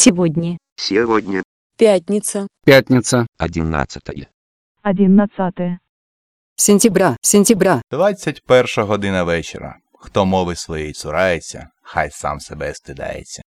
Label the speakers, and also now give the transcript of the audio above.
Speaker 1: Сегодня.
Speaker 2: Сегодня.
Speaker 3: Пятница.
Speaker 4: Пятница.
Speaker 2: 11.
Speaker 5: 11
Speaker 4: Сентября.
Speaker 6: 21 година вечора. Хто мови своєї цурається, хай сам себе стидається.